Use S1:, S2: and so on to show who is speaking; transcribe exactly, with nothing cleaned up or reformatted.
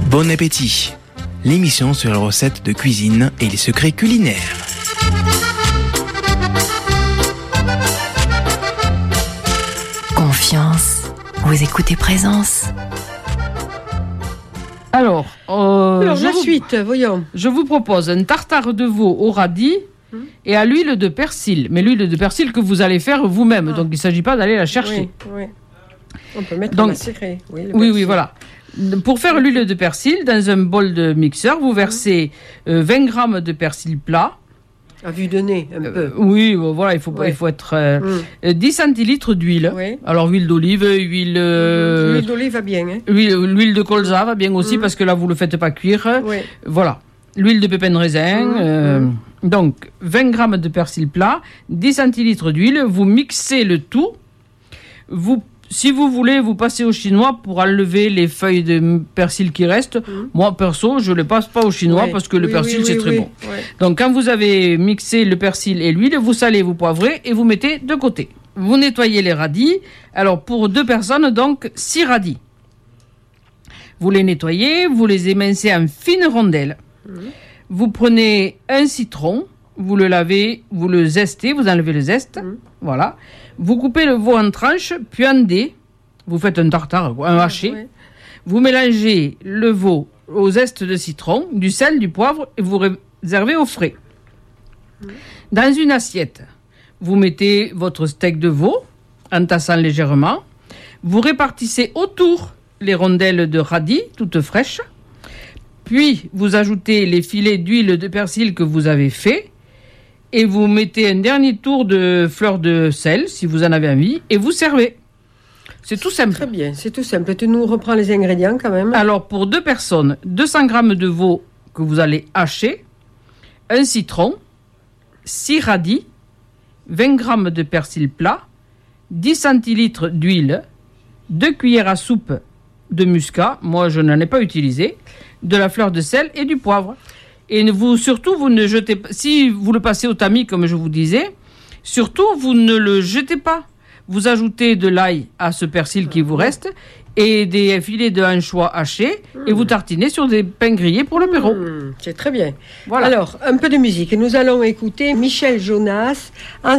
S1: Bon appétit. L'émission sur les recettes de cuisine et les secrets culinaires.
S2: Confiance. Vous écoutez Présence.
S3: Alors, euh,
S4: Alors
S3: je
S4: la
S3: vous,
S4: suite, voyons.
S3: je vous propose un tartare de veau au radis hum. et à l'huile de persil. Mais l'huile de persil que vous allez faire vous-même. Ah. Donc, il ne s'agit pas d'aller la chercher.
S4: Oui, oui. On peut mettre
S3: donc,
S4: macéré. Oui,
S3: oui, oui, voilà. Pour faire l'huile de persil, dans un bol de mixeur, vous versez euh, vingt grammes de persil plat.
S4: À vue de nez, un
S3: euh,
S4: peu.
S3: Oui, voilà, il faut,
S4: ouais.
S3: il faut être... Euh,
S4: mm.
S3: dix centilitres d'huile.
S4: Oui.
S3: Alors, huile d'olive, huile... Euh,
S4: l'huile d'olive va bien. Hein.
S3: Huile, l'huile de colza va bien aussi, mm. parce que là, vous ne le faites pas cuire.
S4: Oui.
S3: Voilà. L'huile de pépins de raisin. Mm. Euh, mm. Donc, vingt grammes de persil plat, dix centilitres d'huile. Vous mixez le tout. Vous Si vous voulez, vous passez au chinois pour enlever les feuilles de persil qui restent. Mmh. Moi, perso, je ne les passe pas au chinois oui. parce que le oui, persil, oui, c'est oui, très oui. bon. Oui. Donc, quand vous avez mixé le persil et l'huile, vous salez, vous poivrez et vous mettez de côté. Vous nettoyez les radis. Alors, pour deux personnes, donc, six radis. Vous les nettoyez, vous les émincez en fines rondelles. Mmh. Vous prenez un citron, vous le lavez, vous le zestez, vous enlevez le zeste. Mmh. Voilà. Vous coupez le veau en tranches, puis en dés. Vous faites un tartare, un haché. Oui. Vous mélangez le veau au zeste de citron, du sel, du poivre, et vous réservez au frais. Oui. Dans une assiette, vous mettez votre steak de veau, en tassant légèrement. Vous répartissez autour les rondelles de radis, toutes fraîches. Puis, vous ajoutez les filets d'huile de persil que vous avez fait. Et vous mettez un dernier tour de fleur de sel, si vous en avez envie, et vous servez. C'est tout simple.
S4: Très bien, c'est tout simple. Tu nous reprends les ingrédients quand même.
S3: Alors, pour deux personnes, deux cents grammes de veau que vous allez hacher, un citron, six radis, vingt grammes de persil plat, dix centilitres d'huile, deux cuillères à soupe de muscat, moi je n'en ai pas utilisé, de la fleur de sel et du poivre. Et vous, surtout, vous ne jetez pas. Si vous le passez au tamis, comme je vous disais, surtout, vous ne le jetez pas. Vous ajoutez de l'ail à ce persil qui vous reste et des filets de anchois hachés mmh. et vous tartinez sur des pains grillés pour l'apéro.
S4: Mmh, c'est très bien.
S3: Voilà.
S4: Alors, un peu de musique. Nous allons écouter Michel Jonas.